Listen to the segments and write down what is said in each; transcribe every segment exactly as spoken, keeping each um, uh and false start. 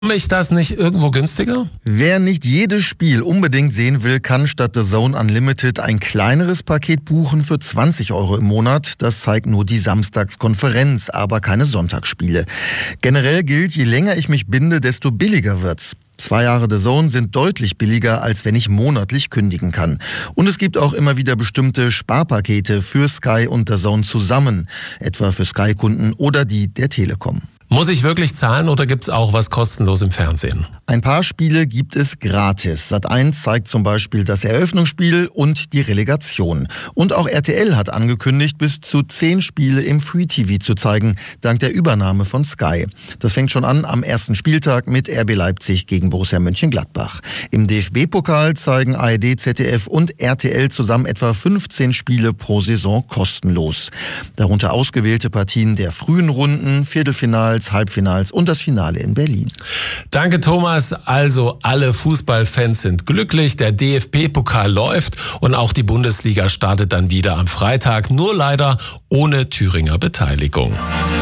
ich das nicht irgendwo günstiger? Wer nicht jedes Spiel unbedingt sehen will, kann statt The Zone Unlimited ein kleineres Paket buchen für zwanzig Euro im Monat. Das zeigt nur die Samstagskonferenz, aber keine Sonntagsspiele. Generell gilt, je länger ich mich binde, desto billiger wird's. Zwei Jahre The Zone sind deutlich billiger, als wenn ich monatlich kündigen kann. Und es gibt auch immer wieder bestimmte Sparpakete für Sky und The Zone zusammen, etwa für Sky-Kunden oder die der Telekom. Muss ich wirklich zahlen oder gibt's auch was kostenlos im Fernsehen? Ein paar Spiele gibt es gratis. Sat eins zeigt zum Beispiel das Eröffnungsspiel und die Relegation. Und auch R T L hat angekündigt, bis zu zehn Spiele im Free-T V zu zeigen, dank der Übernahme von Sky. Das fängt schon an am ersten Spieltag mit R B Leipzig gegen Borussia Mönchengladbach. Im D F B-Pokal zeigen A R D, Z D F und R T L zusammen etwa fünfzehn Spiele pro Saison kostenlos. Darunter ausgewählte Partien der frühen Runden, Viertelfinals, Halbfinals und das Finale in Berlin. Danke, Thomas. Also alle Fußballfans sind glücklich. Der D F B-Pokal läuft und auch die Bundesliga startet dann wieder am Freitag. Nur leider ohne Thüringer Beteiligung.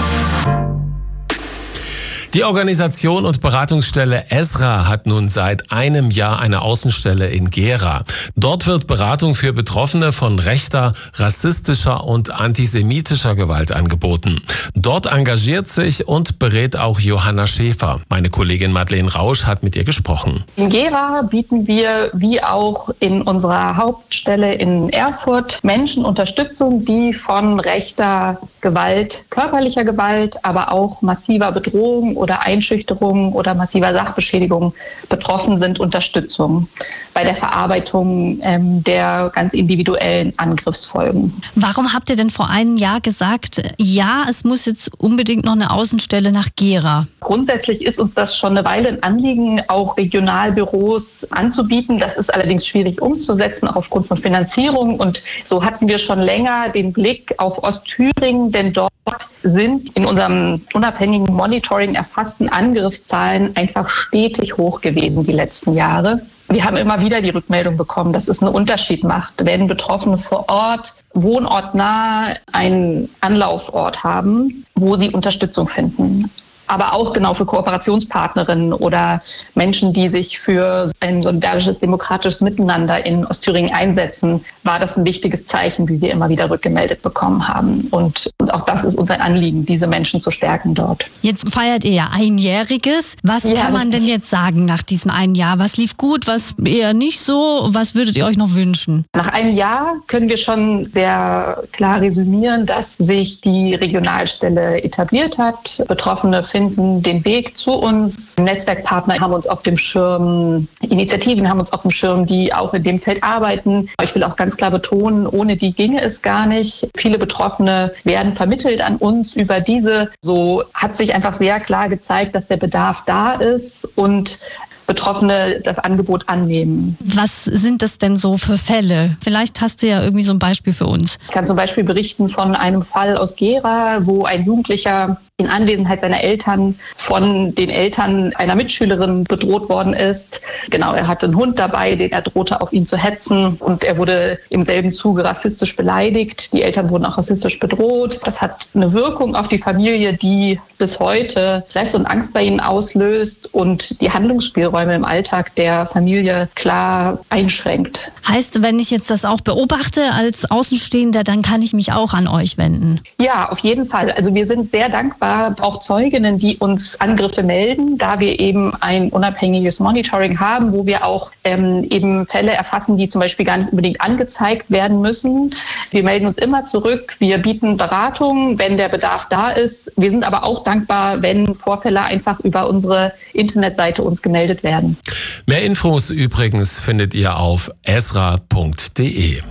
Die Organisation und Beratungsstelle Ezra hat nun seit einem Jahr eine Außenstelle in Gera. Dort wird Beratung für Betroffene von rechter, rassistischer und antisemitischer Gewalt angeboten. Dort engagiert sich und berät auch Johanna Schäfer. Meine Kollegin Madeleine Rausch hat mit ihr gesprochen. In Gera bieten wir, wie auch in unserer Hauptstelle in Erfurt, Menschen Unterstützung, die von rechter Gewalt, körperlicher Gewalt, aber auch massiver Bedrohung oder Einschüchterung oder massiver Sachbeschädigung betroffen sind, Unterstützung bei der Verarbeitung ähm, der ganz individuellen Angriffsfolgen. Warum habt ihr denn vor einem Jahr gesagt, ja, es muss jetzt unbedingt noch eine Außenstelle nach Gera? Grundsätzlich ist uns das schon eine Weile ein Anliegen, auch Regionalbüros anzubieten. Das ist allerdings schwierig umzusetzen, auch aufgrund von Finanzierung. Und so hatten wir schon länger den Blick auf Ostthüringen, denn dort sind in unserem unabhängigen Monitoring erfassten Angriffszahlen einfach stetig hoch gewesen die letzten Jahre. Wir haben immer wieder die Rückmeldung bekommen, dass es einen Unterschied macht, wenn Betroffene vor Ort, wohnortnah einen Anlaufort haben, wo sie Unterstützung finden. Aber auch genau für Kooperationspartnerinnen oder Menschen, die sich für ein solidarisches, demokratisches Miteinander in Ostthüringen einsetzen, war das ein wichtiges Zeichen, wie wir immer wieder rückgemeldet bekommen haben. Und, und auch das ist unser Anliegen, diese Menschen zu stärken dort. Jetzt feiert ihr ja Einjähriges. Was Ja, kann man richtig. denn jetzt sagen nach diesem einen Jahr? Was lief gut, was eher nicht so? Was würdet ihr euch noch wünschen? Nach einem Jahr können wir schon sehr klar resümieren, dass sich die Regionalstelle etabliert hat. Betroffene finden den Weg zu uns. Netzwerkpartner haben uns auf dem Schirm, Initiativen haben uns auf dem Schirm, die auch in dem Feld arbeiten. Ich will auch ganz klar betonen, ohne die ginge es gar nicht. Viele Betroffene werden vermittelt an uns über diese. So hat sich einfach sehr klar gezeigt, dass der Bedarf da ist und Betroffene das Angebot annehmen. Was sind das denn so für Fälle? Vielleicht hast du ja irgendwie so ein Beispiel für uns. Ich kann zum Beispiel berichten von einem Fall aus Gera, wo ein Jugendlicher in Anwesenheit seiner Eltern von den Eltern einer Mitschülerin bedroht worden ist. Genau, er hatte einen Hund dabei, den er drohte, auf ihn zu hetzen. Und er wurde im selben Zuge rassistisch beleidigt. Die Eltern wurden auch rassistisch bedroht. Das hat eine Wirkung auf die Familie, die bis heute Stress und Angst bei ihnen auslöst und die Handlungsspielräume im Alltag der Familie klar einschränkt. Heißt, wenn ich jetzt das auch beobachte als Außenstehender, dann kann ich mich auch an euch wenden? Ja, auf jeden Fall. Also wir sind sehr dankbar, auch Zeuginnen, die uns Angriffe melden, da wir eben ein unabhängiges Monitoring haben, wo wir auch ähm, eben Fälle erfassen, die zum Beispiel gar nicht unbedingt angezeigt werden müssen. Wir melden uns immer zurück, wir bieten Beratung, wenn der Bedarf da ist. Wir sind aber auch dankbar, wenn Vorfälle einfach über unsere Internetseite uns gemeldet werden. Mehr Infos übrigens findet ihr auf ezra punkt de.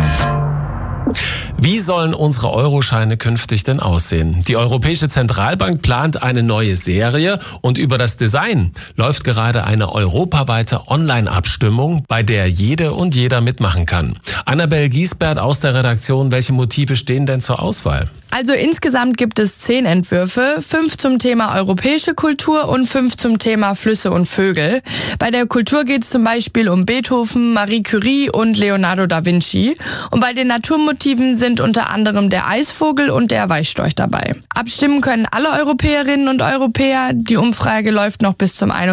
Wie sollen unsere Euroscheine künftig denn aussehen? Die Europäische Zentralbank plant eine neue Serie und über das Design läuft gerade eine europaweite Online-Abstimmung, bei der jede und jeder mitmachen kann. Annabel Giesbert aus der Redaktion, welche Motive stehen denn zur Auswahl? Also insgesamt gibt es zehn Entwürfe, fünf zum Thema europäische Kultur und fünf zum Thema Flüsse und Vögel. Bei der Kultur geht es zum Beispiel um Beethoven, Marie Curie und Leonardo da Vinci. Und bei den Naturmotiven Tiermotiven sind unter anderem der Eisvogel und der Weißstorch dabei. Abstimmen können alle Europäerinnen und Europäer. Die Umfrage läuft noch bis zum